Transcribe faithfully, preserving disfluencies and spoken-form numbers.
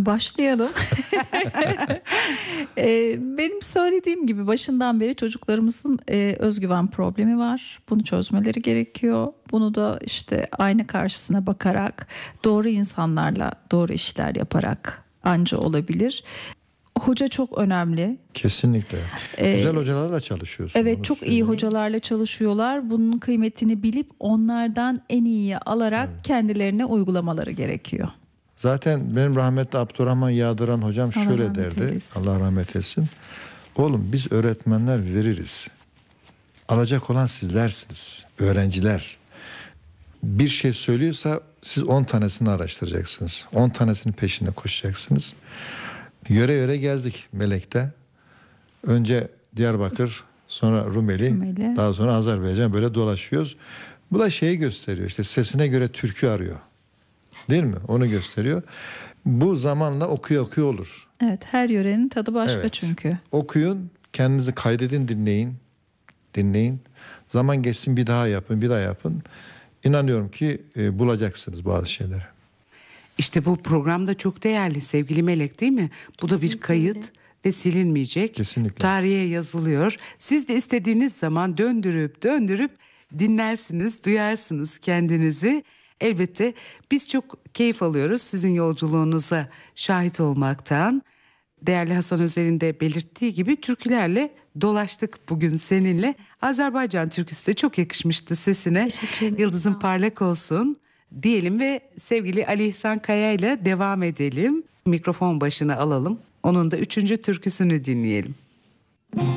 Başlayalım. Ee, benim söylediğim gibi başından beri çocuklarımızın e, özgüven problemi var. Bunu çözmeleri gerekiyor. Bunu da işte ayna karşısına bakarak, doğru insanlarla doğru işler yaparak anca olabilir. Hoca çok önemli. Kesinlikle. Ee, Güzel hocalarla çalışıyorsun. Evet, çok iyi hocalarla çalışıyorlar. Bunun kıymetini bilip onlardan en iyiyi alarak evet. kendilerine uygulamaları gerekiyor. Zaten benim rahmetli Abdurrahman Yağdıran hocam Allah şöyle derdi. Eylesin. Allah rahmet etsin. Oğlum biz öğretmenler veririz. Alacak olan sizlersiniz. Öğrenciler. Bir şey söylüyorsa siz on tanesini araştıracaksınız. on tanesinin peşinde koşacaksınız. Yöre yöre gezdik Melek'te. Önce Diyarbakır, sonra Rumeli, Rumeli, daha sonra Azerbaycan, böyle dolaşıyoruz. Bu da şeyi gösteriyor, işte sesine göre türkü arıyor. Değil mi? Onu gösteriyor. Bu zamanla okuya okuya olur. Evet, her yörenin tadı başka evet. çünkü. Okuyun, kendinizi kaydedin, dinleyin. Dinleyin. Zaman geçsin, bir daha yapın, bir daha yapın. İnanıyorum ki e, bulacaksınız bazı şeyleri. İşte bu program da çok değerli sevgili Melek, değil mi? Bu da bir kayıt ve silinmeyecek. Kesinlikle. Tarihe yazılıyor. Siz de istediğiniz zaman döndürüp döndürüp dinlersiniz, duyarsınız kendinizi. Elbette biz çok keyif alıyoruz sizin yolculuğunuza şahit olmaktan. Değerli Hasan Özer'in de belirttiği gibi türkülerle dolaştık bugün seninle. Azerbaycan türküsü de çok yakışmıştı sesine. Yıldızın parlak olsun diyelim ve sevgili Ali İhsan Kaya ile devam edelim. Mikrofon başına alalım. Onun da üçüncü türküsünü dinleyelim.